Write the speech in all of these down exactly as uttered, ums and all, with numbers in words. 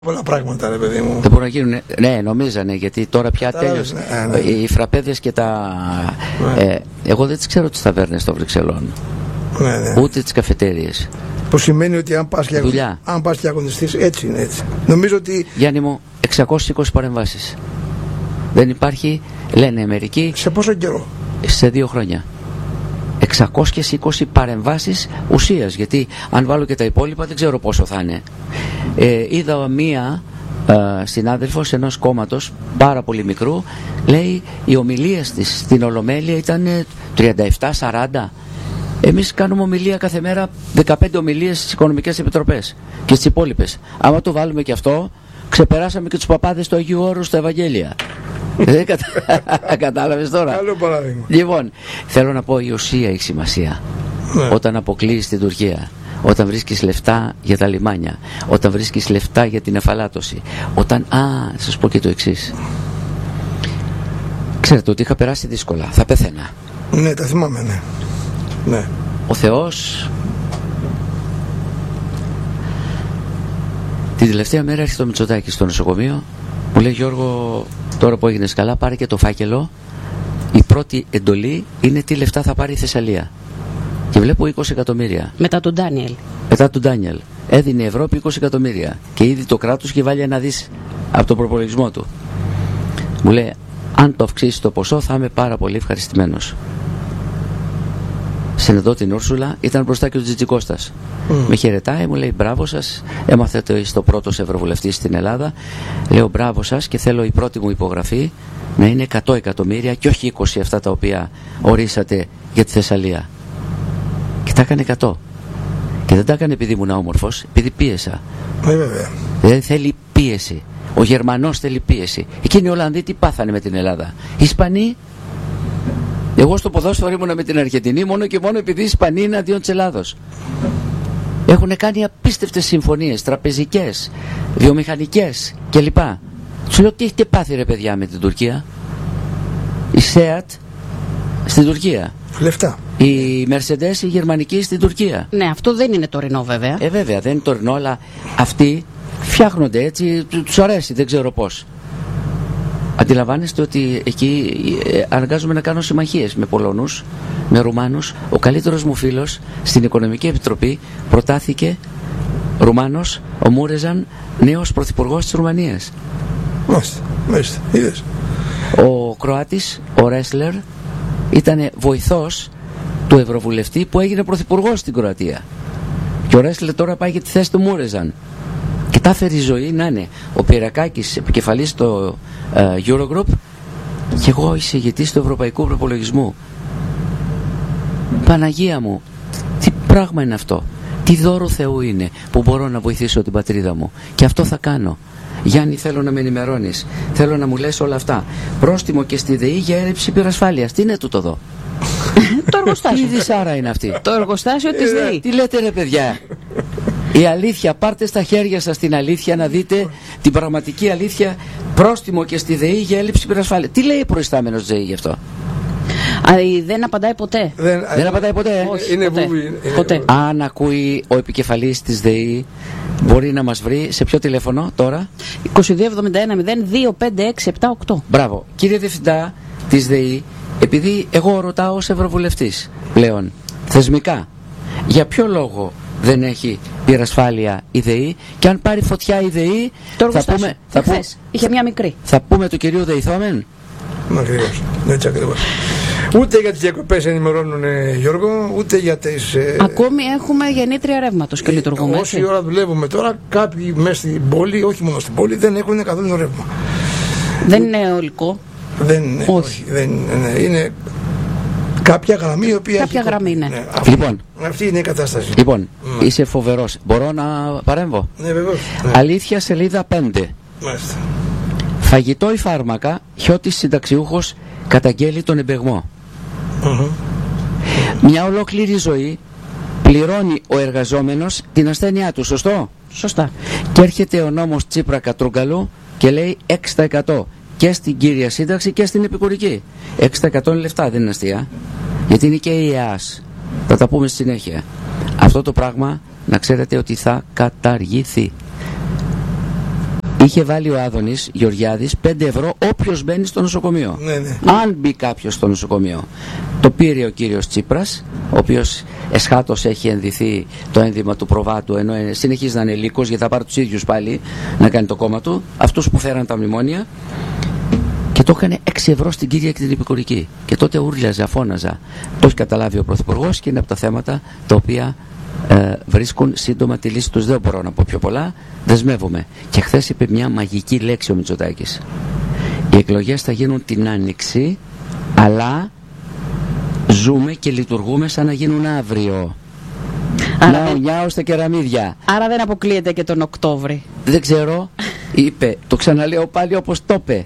πολλά πράγματα, ρε παιδί μου. Δεν μπορούν να γίνουν. Ναι, νομίζανε, γιατί τώρα πια τέλειωσε. Ναι, ναι. Οι φραπέδες και τα. Ναι. Ε, εγώ δεν τις ξέρω τις ταβέρνες των Βρυξελών. Ναι, ναι. Ούτε τις καφετέριες. Που σημαίνει ότι αν πας και, αν πας και αγωνιστείς, έτσι είναι έτσι. Νομίζω ότι. Γιάννη μου, εξακόσιες είκοσι παρεμβάσεις. Δεν υπάρχει, λένε μερικοί. Σε πόσο καιρό? Σε δύο χρόνια. εξακόσιες είκοσι παρεμβάσεις ουσίας, γιατί αν βάλω και τα υπόλοιπα δεν ξέρω πόσο θα είναι. Ε, είδα μία ε, συνάδελφος ενός κόμματος πάρα πολύ μικρού, λέει οι ομιλίες της στην Ολομέλεια ήταν τριάντα επτά σαράντα. Εμείς κάνουμε ομιλία κάθε μέρα, δεκαπέντε ομιλίες στις οικονομικές επιτροπές και στις υπόλοιπες. Άμα το βάλουμε και αυτό, ξεπεράσαμε και τους παπάδες του Αγίου Όρου στα Ευαγγέλια. Δεν κατα... κατάλαβες τώρα. Καλό παράδειγμα. Λοιπόν, θέλω να πω, η ουσία έχει σημασία. Ναι. Όταν αποκλείεις την Τουρκία, όταν βρίσκεις λεφτά για τα λιμάνια, όταν βρίσκεις λεφτά για την εφαλάτωση, όταν... Α, σας πω και το εξής. Ξέρετε ότι είχα περάσει δύσκολα, θα πέθαινα. Ναι, τα θυμάμαι, ναι. Ναι. Ο Θεός την τελευταία μέρα έρχεται το Μητσοτάκη στο νοσοκομείο, μου λέει, Γιώργο, τώρα που έγινες καλά, πάρε και το φάκελο. Η πρώτη εντολή είναι τι λεφτά θα πάρει η Θεσσαλία. Και βλέπω είκοσι εκατομμύρια. Μετά τον Ντάνιελ. Μετά τον Ντάνιελ. Έδινε η Ευρώπη είκοσι εκατομμύρια. Και ήδη το κράτος είχε βάλει ένα δις από τον προπολογισμό του. Μου λέει, αν το αυξήσει το ποσό θα είμαι πάρα πολύ ευχαριστημένος. Συνεδώ την Ούρσουλα, ήταν μπροστά και ο Τζιτζικώστας. Mm. Με χαιρετάει, μου λέει, μπράβο σας, έμαθετε είστε ο πρώτος ευρωβουλευτής στην Ελλάδα. Λέω, μπράβο σας, και θέλω η πρώτη μου υπογραφή να είναι εκατό εκατομμύρια και όχι είκοσι αυτά τα οποία ορίσατε για τη Θεσσαλία. Και τα έκανε εκατό. Και δεν τα έκανε επειδή ήμουν όμορφος, επειδή πίεσα. Ε, βέβαια. Δεν θέλει πίεση. Ο Γερμανός θέλει πίεση. Εκείνοι οι Ολλανδοί τι πάθανε με την Ελλάδα? Οι Ισπανοί. Εγώ στο ποδόσφαιρο ήμουνα με την Αργεντινή μόνο και μόνο επειδή οι Ισπανοί είναι αντίον της Ελλάδος. Έχουν κάνει απίστευτες συμφωνίες, τραπεζικές, βιομηχανικές κλπ. Τους λέω, τι έχετε πάθει ρε παιδιά με την Τουρκία? Η ΣΕΑΤ στην Τουρκία. Λεφτά. Η Mercedes η γερμανική στην Τουρκία. Ναι, αυτό δεν είναι τωρινό βέβαια. Ε, βέβαια, δεν είναι τωρινό, αλλά αυτοί φτιάχνονται έτσι, τους αρέσει, δεν ξέρω πώς. Αντιλαμβάνεστε ότι εκεί ε, αναγκάζομαι να κάνω συμμαχίες με Πολωνούς, με Ρουμάνους. Ο καλύτερος μου φίλος στην Οικονομική Επιτροπή προτάθηκε Ρουμάνος, ο Μούρεζαν, νέος πρωθυπουργός της Ρουμανίας. Μάλιστα, μάλιστα, είδες. Ο Κροάτης, ο Ρέσλερ, ήταν βοηθός του Ευρωβουλευτή που έγινε πρωθυπουργός στην Κροατία. Και ο Ρέσλερ τώρα πάει για τη θέση του Μούρεζαν. Και τα έφερε η ζωή να είναι ο Πυρακάκης επικεφαλής στο uh, Eurogroup και εγώ εισηγητής του Ευρωπαϊκού Προπολογισμού. Παναγία μου, τι πράγμα είναι αυτό? Τι δώρο Θεού είναι που μπορώ να βοηθήσω την πατρίδα μου? Και αυτό θα κάνω. Γιάννη, θέλω να με ενημερώνεις. Θέλω να μου λες όλα αυτά. Πρόστιμο και στη ΔΕΗ για έλλειψη υπερασφάλειας. Τι είναι τούτο εδώ? Το εργοστάσιο. Τι δυσάρα είναι αυτή? Το εργοστάσιο της ΔΕΗ. Τι λέτε ρε παιδιά? Η αλήθεια, πάρτε στα χέρια σας την αλήθεια, να δείτε την πραγματική αλήθεια. Πρόστιμο και στη ΔΕΗ για έλλειψη υπερασφάλειας. Τι λέει ο προϊστάμενος ΔΕΗ γι' αυτό? Α, δεν απαντάει ποτέ. Δεν, δεν απαντάει ποτέ. Όχι, είναι ποτέ. βουβή, ποτέ. Αν ακούει ο επικεφαλής της ΔΕΗ, μπορεί να μας βρει σε ποιο τηλέφωνο τώρα? είκοσι δύο εβδομήντα ένα μηδέν δύο πέντε έξι επτά οκτώ. Μπράβο. Κύριε Διευθυντά της ΔΕΗ, επειδή εγώ ρωτάω ως Ευρωβουλευτής πλέον θεσμικά, για ποιο λόγο δεν έχει πυρασφάλεια η ΔΕΗ, και αν πάρει φωτιά η ΔΕΗ, το θα πούμε, θα πούμε, είχε μια μικρή. Θα πούμε του κυρίου Δεϊθόμεν. Ακριβώς. Έτσι ακριβώς. Ούτε για τις διακοπές ενημερώνουν, Γιώργο, ούτε για τις... Ε... Ακόμη έχουμε γεννήτρια ρεύματος και λειτουργούμε. Όση ώρα δουλεύουμε τώρα, κάποιοι μέσα στην πόλη, όχι μόνο στην πόλη, δεν έχουν καθόλου ρεύμα. Δεν είναι ολικό. Δεν είναι. Όχι. όχι δεν είναι. Είναι κάποια γραμμή η οποία. Κάποια γραμμή είναι. Ναι, αυτή, λοιπόν, αυτή είναι η κατάσταση. Λοιπόν, mm. είσαι φοβερός. Μπορώ να παρέμβω? Ναι, βεβαίως. Ναι. Αλήθεια, σελίδα πέντε. Μάλιστα. Φαγητό ή φάρμακα, Χιώτης συνταξιούχος καταγγέλει τον εμπεγμό. Mm-hmm. Μια ολόκληρη ζωή πληρώνει ο εργαζόμενος την ασθένειά του, σωστό? Σωστά. Και έρχεται ο νόμος Τσίπρα Κατρούγκαλου και λέει έξι τοις εκατό και στην κύρια σύνταξη και στην επικουρική. έξι τοις εκατό είναι λεφτά, δεν είναι αστεία. Γιατί είναι και η ΕΑΣ. Θα τα πούμε στη συνέχεια. Αυτό το πράγμα να ξέρετε ότι θα καταργηθεί. είχε βάλει ο Άδωνης Γεωργιάδης πέντε ευρώ όποιος μπαίνει στο νοσοκομείο. Ναι, ναι. Αν μπει κάποιος στο νοσοκομείο. Το πήρε ο κύριος Τσίπρας, ο οποίος εσχάτως έχει ενδυθεί το ένδυμα του προβάτου, ενώ συνεχίζει να είναι λύκος, γιατί θα πάρει τους ίδιους πάλι να κάνει το κόμμα του, αυτούς που φέραν τα μνημόνια. Και το έκανε έξι ευρώ στην κύρια και την επικουρική. Και τότε ούρλιαζα, φώναζα. Το έχει καταλάβει ο Πρωθυπουργός και είναι από τα θέματα τα οποία ε, βρίσκουν σύντομα τη λύση τους. Δεν μπορώ να πω πιο πολλά. Δεσμεύομαι. Και χθες είπε μια μαγική λέξη ο Μητσοτάκης. Οι εκλογές θα γίνουν την Άνοιξη, αλλά ζούμε και λειτουργούμε σαν να γίνουν αύριο. Άρα, να νιάω στα κεραμίδια. Άρα δεν αποκλείεται και τον Οκτώβρη. Δεν ξέρω. Είπε. Το ξαναλέω πάλι όπως το είπε.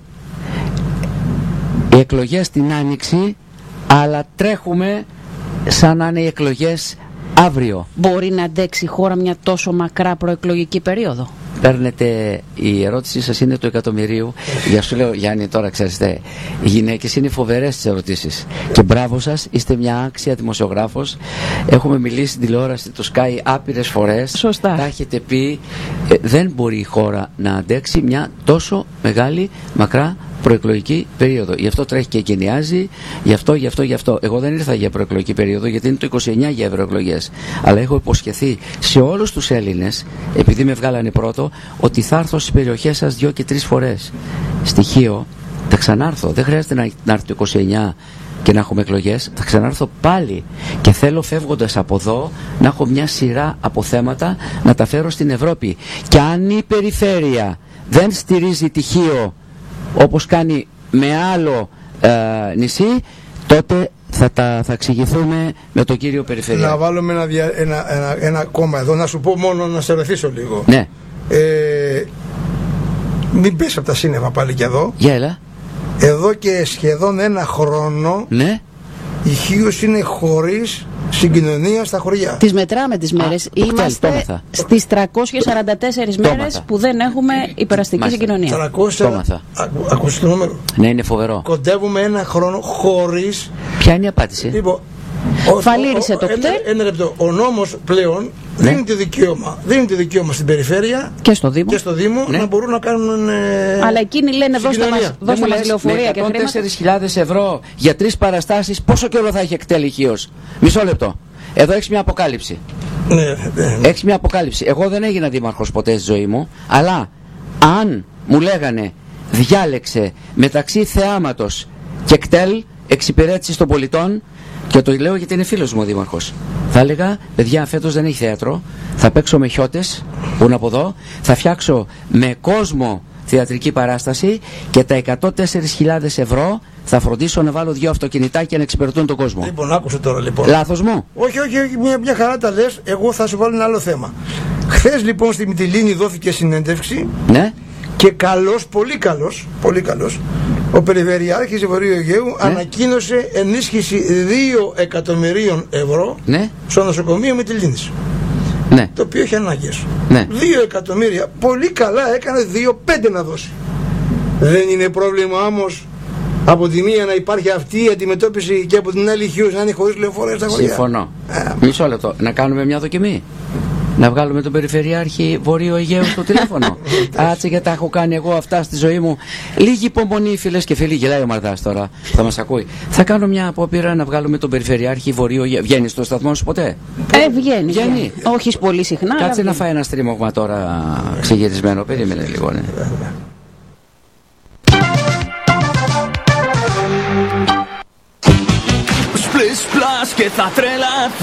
Οι εκλογές την Άνοιξη, αλλά τρέχουμε σαν να είναι οι εκλογές αύριο. Μπορεί να αντέξει η χώρα μια τόσο μακρά προεκλογική περίοδο? Παίρνετε, η ερώτησή σας είναι του εκατομμυρίου. Για σου λέω, Γιάννη, τώρα ξέρετε, οι γυναίκες είναι φοβερές στις ερωτήσεις. Και μπράβο σας, είστε μια άξια δημοσιογράφος. Έχουμε μιλήσει στην τηλεόραση του Sky άπειρες φορές. Σωστά. Τα έχετε πει. Ε, δεν μπορεί η χώρα να αντέξει μια τόσο μεγάλη, μακρά προεκλογική περίοδο. Γι' αυτό τρέχει και εγκαινιάζει, γι' αυτό, γι' αυτό, γι' αυτό. Εγώ δεν ήρθα για προεκλογική περίοδο, γιατί είναι το είκοσι εννιά για ευρωεκλογές. Αλλά έχω υποσχεθεί σε όλους τους Έλληνες, επειδή με βγάλανε πρώτο, ότι θα έρθω στις περιοχές σας δύο και τρεις φορές. Στοιχείο, θα ξανάρθω. Δεν χρειάζεται να, να έρθει το είκοσι εννιά και να έχουμε εκλογές. Θα ξανάρθω πάλι. Και θέλω, φεύγοντας από εδώ, να έχω μια σειρά από θέματα να τα φέρω στην Ευρώπη. Και αν η περιφέρεια δεν στηρίζει τυχείο, όπως κάνει με άλλο ε, νησί, τότε θα, τα, θα εξηγηθούμε με τον κύριο Περιφερειακό. Να βάλουμε ένα, δια, ένα, ένα, ένα κόμμα εδώ, να σου πω μόνο, να σε ρωτήσω λίγο. Ναι. Ε, μην πες από τα σύννεφα πάλι και εδώ. Για έλα. Εδώ και σχεδόν ένα χρόνο, ναι, η Χίος είναι χωρίς συγκοινωνία στα χωριά. Τις μετράμε τις μέρες. Α, Είμαστε κτέλ, στις τριακόσιες σαράντα τέσσερις μέρες που δεν έχουμε υπεραστική συγκοινωνία. τριακόσια. Ακούστε το νούμερο. Ναι, είναι φοβερό. Κοντεύουμε ένα χρόνο χωρίς. Ποια είναι η απάντηση? Λοιπόν, φαλήρισε το κτέλ. Ένα, ένα λεπτό. Ο νόμος πλέον ναι. δίνει το δικαίωμα. Δίνει το δικαίωμα στην περιφέρεια και στο Δήμο, και στο Δήμο ναι. να μπορούν να κάνουν. Ε, αλλά εκείνοι λένε δώστε μας, δώστε μας λεωφορεία και χρήματα. εκατόν τέσσερις χιλιάδες ευρώ για τρεις παραστάσεις, πόσο καιρό θα έχει εκτέλει Χίος? Μισό λεπτό. Εδώ έχεις μια αποκάλυψη. Ναι, ναι, ναι. Έχεις μια αποκάλυψη. Εγώ δεν έγινα δήμαρχος ποτέ στη ζωή μου, αλλά αν μου λέγανε διάλεξε μεταξύ θεάματος και κτέλ, εξυπηρέτησης των πολιτών, και το λέω γιατί είναι φίλος μου ο δήμαρχος, θα έλεγα παιδιά, φέτος δεν έχει θέατρο, θα παίξω με χιώτες που είναι από εδώ, θα φτιάξω με κόσμο θεατρική παράσταση και τα εκατόν τέσσερις χιλιάδες ευρώ θα φροντίσω να βάλω δύο αυτοκινητάκια να εξυπηρετούν τον κόσμο. Λοιπόν, άκουσε τώρα λοιπόν. Λάθος μου? Όχι, όχι, όχι, μια, μια χαρά τα λες. Εγώ θα σου βάλω ένα άλλο θέμα. Χθες λοιπόν στη Μυτιλήνη δόθηκε συνέντευξη. Ναι. Και καλός, πολύ καλός, πολύ καλός, ο Περιφερειάρχης Βορείου Αιγαίου ναι. ανακοίνωσε ενίσχυση δύο εκατομμυρίων ευρώ ναι. στο νοσοκομείο Μυτιλήνης. Ναι. Το οποίο έχει ανάγκες. Ναι. Δύο εκατομμύρια. Πολύ καλά έκανε δύο πέντε να δώσει. Δεν είναι πρόβλημα όμως από τη μία να υπάρχει αυτή η αντιμετώπιση και από την άλλη Χίος να είναι χωρίς λεωφορεία στα χωριά? Συμφωνώ. Μισό λεπτό. Να κάνουμε μια δοκιμή. Να βγάλουμε τον Περιφερειάρχη Βορείου Αιγαίου στο τηλέφωνο. Άτσε, γιατί τα έχω κάνει εγώ αυτά στη ζωή μου. Λίγη υπομονή, φίλες και φίλοι. Γελάει ο Μαρδάς τώρα. Θα μας ακούει. Θα κάνω μια απόπειρα να βγάλουμε τον Περιφερειάρχη Βορείου Αιγαίου. Βγαίνει στο σταθμό σου ποτέ? Ε, βγαίνει. βγαίνει. βγαίνει. Όχι πολύ συχνά. Κάτσε να φάει ένα στρίμωγμα τώρα ξεγυρισμένο. Περίμενε λίγο, ναι. Σπλες πλάς και θα τρελαθώ.